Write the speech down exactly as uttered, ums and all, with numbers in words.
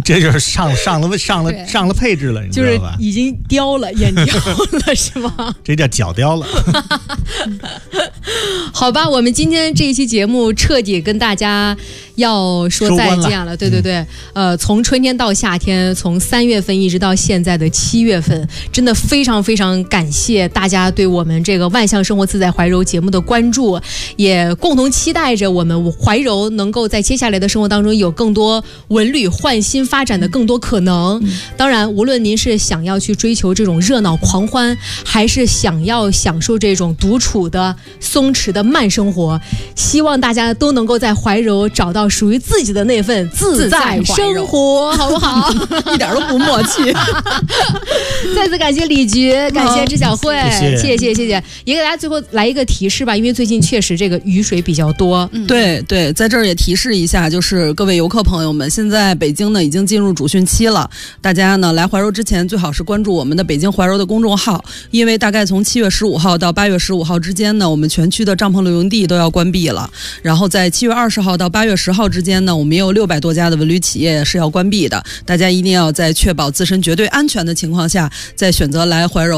这就是上上了上了上了配置了，你知道吧？ 就是已经雕了，眼雕了，是吗？ 这叫脚雕了。 好吧，我们今天这一期节目彻底跟大家要说再见了。 了对对对，嗯、呃，从春天到夏天，从三月份一直到现在的七月份，真的非常非常感谢大家对我们这个万象生活自在怀柔节目的关注，也共同期待着我们怀柔能够在接下来的生活当中有更多文旅焕新发展的更多可能。嗯、当然，无论您是想要去追求这种热闹狂欢，还是想要享受这种独处的松弛的慢生活，希望大家都能够在怀柔找到属于自己的那份自在生活，好不好？ 一点都不默契。 再次感谢李局，感谢知晓慧， 谢谢谢谢谢。也给大家最后来一个提示吧，因为最近确实这个雨水比较多。 嗯、对对，在这儿也提示一下，就是各位游客朋友们，现在北京呢已经进入主汛期了，大家呢来怀柔之前最好是关注我们的北京怀柔的公众号，因为大概从七月十五号到八月十五号之间呢，我们全区的帐篷露营地都要关闭了。然后在七月二十号到八月十号之间呢，我们也有六百多家的文旅企业是要关闭的，大家一定要在确保自身绝对安全的情况下，再选择来怀柔。